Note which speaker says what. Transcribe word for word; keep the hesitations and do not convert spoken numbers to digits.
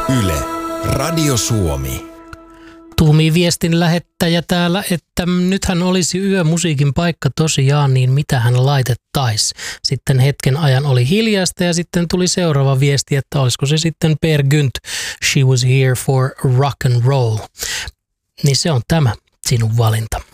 Speaker 1: Yle, Radio Suomi.
Speaker 2: Tuumi viestin lähettäjä täällä, että nythän olisi yömusiikin paikka tosiaan, niin mitä hän laitettaisi. Sitten hetken ajan oli hiljaista ja sitten tuli seuraava viesti, että olisiko se sitten Per Gynt, She Was Here for Rock and Roll. Niin se on tämä sinun valinta.